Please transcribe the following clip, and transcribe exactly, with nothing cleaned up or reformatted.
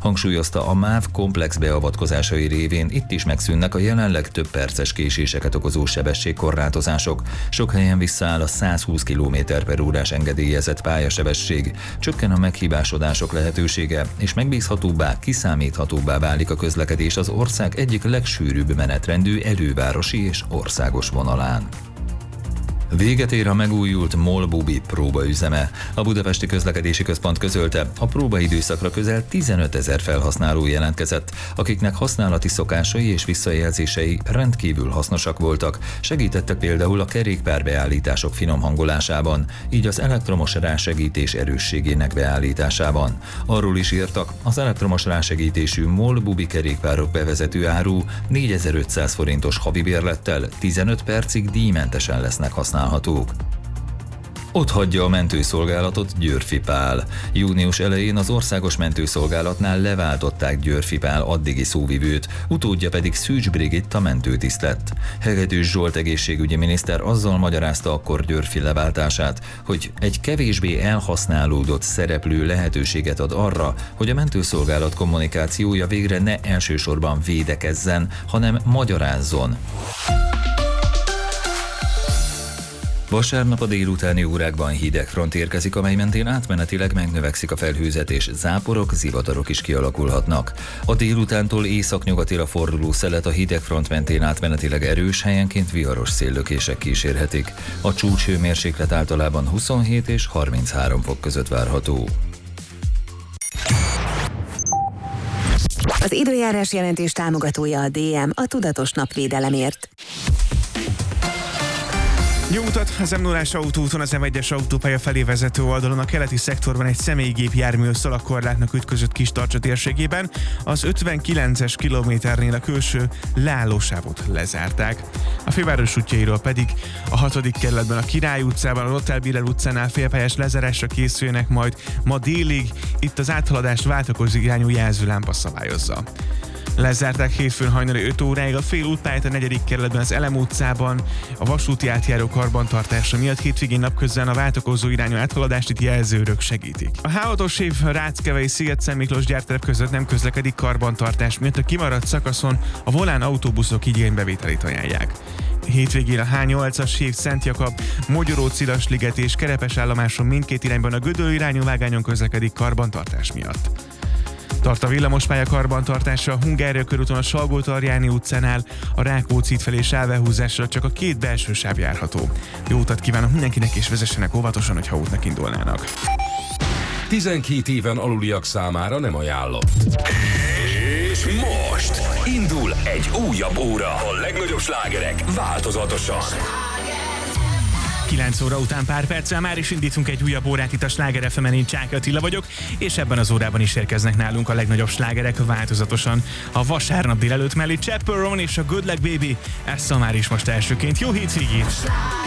Hangsúlyozta, a MÁV komplex beavatkozásai révén itt is megszűnnek a jelenleg több perces késéseket okozó sebességkorlátozások. Sok helyen visszaáll a száz húsz kilométer per órás engedélyezett pályasebesség, csökken a meghibásodások lehetősége, és megbízhatóbbá, kiszámíthatóbbá válik a közlekedés az ország egyik legsűrűbb menetrendű elővárosi és országos vonalán. Véget ér a megújult MOL Bubi próbaüzeme. A Budapesti Közlekedési Központ közölte, a próbaidőszakra közel tizenöt ezer felhasználó jelentkezett, akiknek használati szokásai és visszajelzései rendkívül hasznosak voltak, segítettek például a kerékpárbeállítások finom hangolásában, így az elektromos rásegítés erősségének beállításában. Arról is írtak, az elektromos rásegítésű MOL Bubi kerékpárok bevezető áru négyezer-ötszáz forintos havi bérlettel tizenöt percig díjmentesen lesznek használhatók. Ott hagyja a mentőszolgálatot Győrfi Pál. Június elején az országos mentőszolgálatnál leváltották Győrfi Pál addigi szóvivőt, utódja pedig Szűcs Brigitta mentőtiszt lett. Hegedűs Zsolt egészségügyi miniszter azzal magyarázta akkor Győrfi leváltását, hogy egy kevésbé elhasználódott szereplő lehetőséget ad arra, hogy a mentőszolgálat kommunikációja végre ne elsősorban védekezzen, hanem magyarázzon. Vasárnap a délutáni órákban hideg front érkezik, amely mentén átmenetileg megnövekszik a felhőzet, és záporok, zivatarok is kialakulhatnak. A délutántól északnyugatira forduló szelet a hideg front mentén átmenetileg erős, helyenként viharos széllökések kísérhetik. A csúcshőmérséklet általában huszonhét és harminchárom fok között várható. Az időjárás jelentés támogatója a dé em, a tudatos napvédelemért. Jó utat! Az em nullás autóúton az em egyes autópálya felé vezető oldalon a keleti szektorban egy személygépjármű a szalagkorlátnak ütközött Kistarcsa térségében, az ötvenkilences kilométernél a külső leállósávot lezárták. A főváros útjairól pedig a hatodik kerületben a Király utcában, a Lothar Biller utcánál félpályás lezárásra készülnek majd ma délig, itt az áthaladást váltakozó irányú jelzőlámpa szabályozza. Lezárták hétfőn hajnali öt óráig a fél útpályát a negyedik kerületben az Elem utcában, a vasúti átjáró karbantartása miatt hétvégén napközben a váltakozó irányú áthaladást itt jelzőrök segítik. A há hatos év Ráckevei Sziget-Szent Miklós gyárterep között nem közlekedik karbantartás miatt, a kimaradt szakaszon a volán autóbuszok igénybevételét ajánlják. Hétvégén a há nyolcas év Szent Jakab, Mogyoró-Cilasliget és Kerepes állomáson mindkét irányban a Gödöllő irányú vágányon közlekedik karbantartás miatt. Tart a villamospálya karbantartása a Hungária körúton a Salgó-Tarjáni utcánál, a Rákóczi felé sávelhúzásra csak a két belső sáv járható. Jó utat kívánok mindenkinek, és vezessenek óvatosan, hogyha útnak indulnának. tizenkét éven aluliak számára nem ajánlott. És most indul egy újabb óra. A legnagyobb slágerek változatosan. kilenc óra után pár perccel már is indítunk egy újabb órát itt a Sláger ef emen, én Csáky Attila vagyok, és ebben az órában is érkeznek nálunk a legnagyobb slágerek változatosan. A vasárnap délelőtt mellé Chappell Roan és a Good Luck Baby, ezt már is most elsőként. Jó hétvégét!